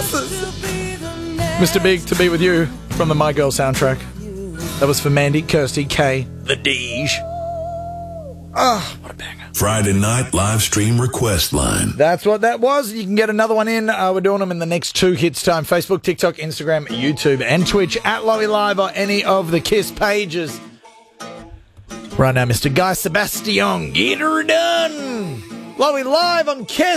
glasses. Mr. Big, To Be With You from the My Girl soundtrack. That was for Mandy, Kirsty, Kay, The Deej. Oh, what a banger. Friday night live stream request line. That's what that was. You can get another one in. We're doing them in the next 2 hits time. Facebook, TikTok, Instagram, YouTube, and Twitch at Lowy Live or any of the KISS pages. Right now, Mr. Guy Sebastian, get her done. Lowy Live on KISS.